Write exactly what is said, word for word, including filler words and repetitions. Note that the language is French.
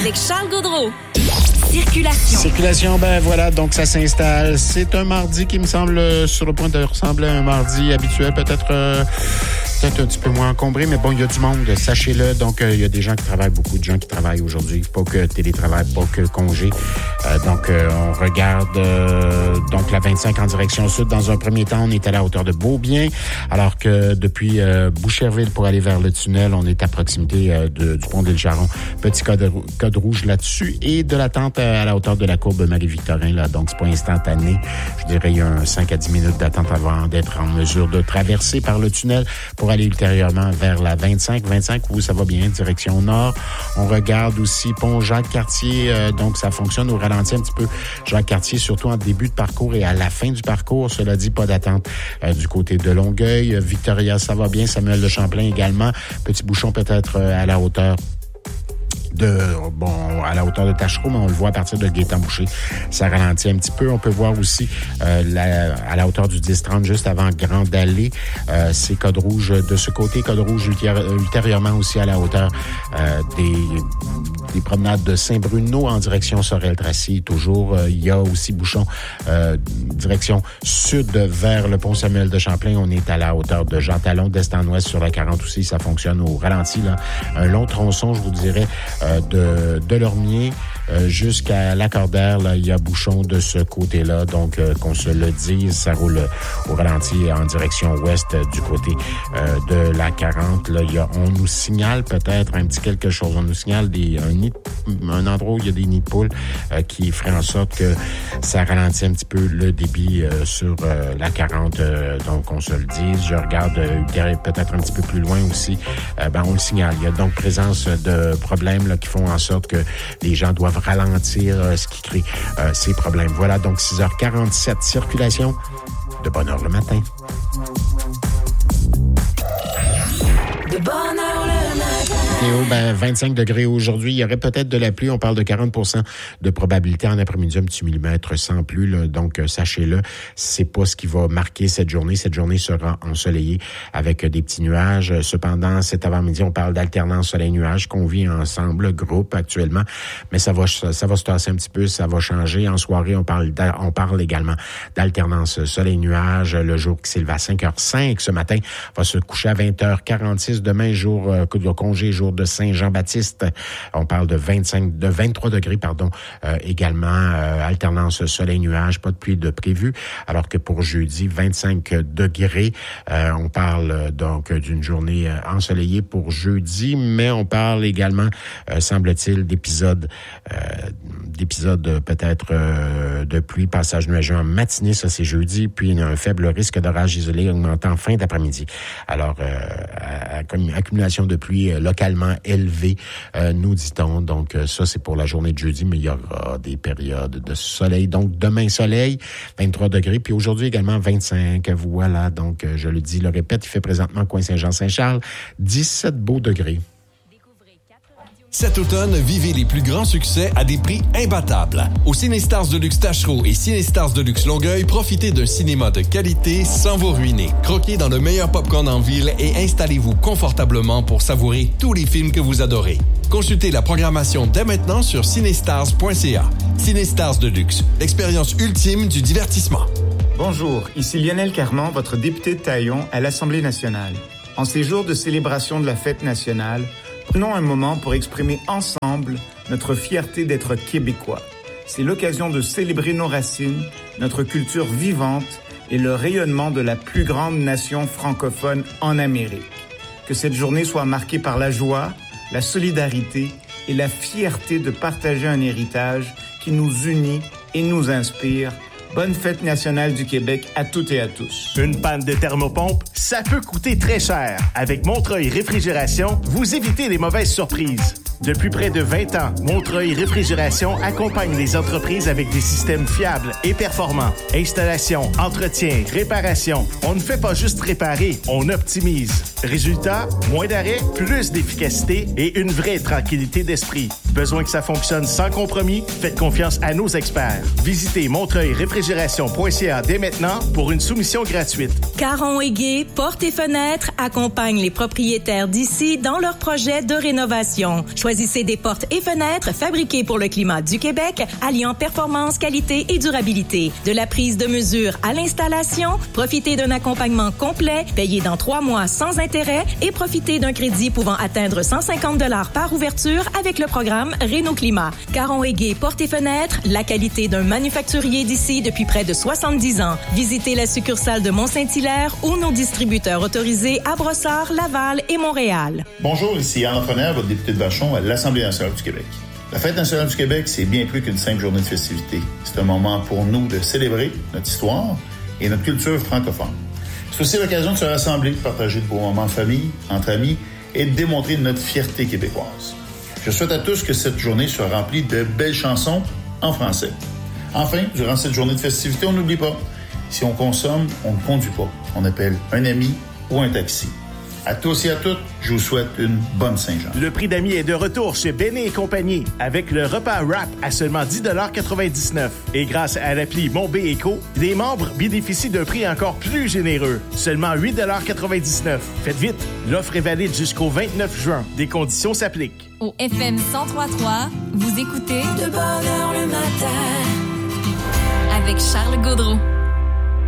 avec Charles Gaudreau. Circulation. Circulation, ben voilà, donc ça s'installe. C'est un mardi qui me semble sur le point de ressembler à un mardi habituel, peut-être euh, peut-être un petit peu moins encombré, mais bon, il y a du monde, sachez-le. Donc, euh, il y a des gens qui travaillent, beaucoup de gens qui travaillent aujourd'hui, pas que télétravail, pas que congé. Euh, donc, euh, on regarde euh, donc la vingt-cinq en direction sud. Dans un premier temps, on est à la hauteur de Beaubien, alors que depuis euh, Boucherville pour aller vers le tunnel, on est à proximité euh, de, du pont d'Île-Charron. Petit code, code rouge là-dessus et de l'attente à la hauteur de la courbe Marie-Victorin. Là, donc, c'est pas instantané. Je dirais il y a un cinq à dix minutes d'attente avant d'être en mesure de traverser par le tunnel pour aller ultérieurement vers la vingt-cinq. vingt-cinq où ça va bien, direction nord. On regarde aussi pont Jacques-Cartier. Euh, donc, ça fonctionne au ralenti un petit peu. Jacques-Cartier, surtout en début de parcours et à la fin du parcours. Cela dit, pas d'attente euh, du côté de Longueuil. Victoria, ça va bien. Samuel de Champlain également. Petit bouchon peut-être euh, à la hauteur de, bon, à la hauteur de Tachereau, mais on le voit à partir de Gaétan-Boucher. Ça ralentit un petit peu. On peut voir aussi euh, la, à la hauteur du dix trente, juste avant Grande Allée. Euh, c'est code rouge de ce côté, code rouge ultérie- ultérieurement aussi à la hauteur euh, des, des promenades de Saint-Bruno en direction Sorel-Tracy. Toujours, euh, il y a aussi bouchon euh, direction sud vers le pont Samuel de Champlain. On est à la hauteur de Jean Talon, d'est en ouest sur la quarante aussi. Ça fonctionne au ralenti, là. Un long tronçon, je vous dirais, euh, de Delormier euh, jusqu'à Lacordaire. Là, il y a bouchon de ce côté-là. Donc, euh, qu'on se le dise, ça roule au ralenti en direction ouest euh, du côté euh, de la quarante. Là, il y a, on nous signale peut-être un petit quelque chose. On nous signale des, un, nid, un endroit où il y a des nids de poules euh, qui ferait en sorte que ça ralentit un petit peu le débit euh, sur euh, la quarante. Euh, donc, on se le dise. Je regarde euh, peut-être un petit peu plus loin aussi. Euh, ben, on le signale. Il y a donc présence de problèmes là, qui font en sorte que les gens doivent ralentir, euh, ce qui crée euh, ces problèmes. Voilà, donc six heures quarante-sept, circulation de bonne heure le matin. De bonne heure le matin. Météo, ben, vingt-cinq degrés aujourd'hui. Il y aurait peut-être de la pluie. On parle de quarante pour cent de probabilité en après-midi, un petit millimètre sans pluie. Là. Donc, euh, sachez-le, c'est pas ce qui va marquer cette journée. Cette journée sera ensoleillée avec euh, des petits nuages. Cependant, cet avant-midi, on parle d'alternance soleil-nuage qu'on vit ensemble, groupe actuellement. Mais ça va, ça va se tasser un petit peu, ça va changer. En soirée, on parle, on parle également d'alternance soleil-nuage. Le jour qui s'élève à cinq heures cinq ce matin va se coucher à vingt heures quarante-six. Demain, jour euh, de congé, jour de Saint-Jean-Baptiste. On parle de vingt-cinq, de vingt-trois degrés, pardon. Euh, également, euh, alternance soleil-nuage, pas de pluie de prévu. Alors que pour jeudi, vingt-cinq degrés. Euh, on parle euh, donc d'une journée euh, ensoleillée pour jeudi, mais on parle également, euh, semble-t-il, d'épisodes, euh, d'épisodes euh, peut-être euh, de pluie, passage nuageux en matinée, ça c'est jeudi, puis un faible risque d'orage isolé augmentant en fin d'après-midi. Alors, euh, à, à, accumulation de pluie euh, localement élevée, euh, nous dit-on. Donc, euh, ça, c'est pour la journée de jeudi, mais il y aura des périodes de soleil. Donc, demain, soleil, vingt-trois degrés, puis aujourd'hui également vingt-cinq. Voilà, donc, euh, je le dis, le répète, il fait présentement coin Saint-Jean-Saint-Charles, dix-sept beaux degrés. Cet automne, vivez les plus grands succès à des prix imbattables. Au Cinestars Deluxe Tachereau et Cinestars Deluxe Longueuil, profitez d'un cinéma de qualité sans vous ruiner. Croquez dans le meilleur popcorn en ville et installez-vous confortablement pour savourer tous les films que vous adorez. Consultez la programmation dès maintenant sur cinestars point c a. Cinestars Deluxe, l'expérience ultime du divertissement. Bonjour, ici Lionel Carman, votre député de Taillon à l'Assemblée nationale. En ces jours de célébration de la fête nationale, prenons un moment pour exprimer ensemble notre fierté d'être Québécois. C'est l'occasion de célébrer nos racines, notre culture vivante et le rayonnement de la plus grande nation francophone en Amérique. Que cette journée soit marquée par la joie, la solidarité et la fierté de partager un héritage qui nous unit et nous inspire. Bonne fête nationale du Québec à toutes et à tous. Une panne de thermopompe, ça peut coûter très cher. Avec Montreuil Réfrigération, vous évitez les mauvaises surprises. Depuis près de vingt ans, Montreuil Réfrigération accompagne les entreprises avec des systèmes fiables et performants. Installation, entretien, réparation. On ne fait pas juste réparer, on optimise. Résultat, moins d'arrêt, plus d'efficacité et une vraie tranquillité d'esprit. Besoin que ça fonctionne sans compromis? Faites confiance à nos experts. Visitez montreuil réfrigération point c a dès maintenant pour une soumission gratuite. Caron et Guay, Portes et Fenêtres accompagnent les propriétaires d'ici dans leurs projets de rénovation. Choisissez des portes et fenêtres fabriquées pour le climat du Québec, alliant performance, qualité et durabilité. De la prise de mesure à l'installation, profitez d'un accompagnement complet, payé dans trois mois sans intérêt et profitez d'un crédit pouvant atteindre cent cinquante dollars par ouverture avec le programme Réno Climat. Caron et Guay, Portes et Fenêtres, la qualité d'un manufacturier d'ici depuis près de soixante-dix ans. Visitez la succursale de Mont-Saint-Hilaire ou nos distributeurs autorisés à Brossard, Laval et Montréal. Bonjour, ici Alain Lafrenière, votre député de Vachon à l'Assemblée nationale du Québec. La Fête nationale du Québec, c'est bien plus qu'une simple journée de festivité. C'est un moment pour nous de célébrer notre histoire et notre culture francophone. C'est aussi l'occasion de se rassembler, de partager de beaux moments en famille, entre amis et de démontrer notre fierté québécoise. Je souhaite à tous que cette journée soit remplie de belles chansons en français. Enfin, durant cette journée de festivité, on n'oublie pas, si on consomme, on ne conduit pas. On appelle un ami ou un taxi. À tous et à toutes, je vous souhaite une bonne Saint-Jean. Le prix d'amis est de retour chez Béné et compagnie avec le repas wrap à seulement dix dollars quatre-vingt-dix-neuf. Et grâce à l'appli Mon B Éco, les membres bénéficient d'un prix encore plus généreux, seulement huit dollars quatre-vingt-dix-neuf. Faites vite, l'offre est valide jusqu'au vingt-neuf juin. Des conditions s'appliquent. Au F M cent trois virgule trois, vous écoutez De bonne heure le matin avec Charles Gaudreau.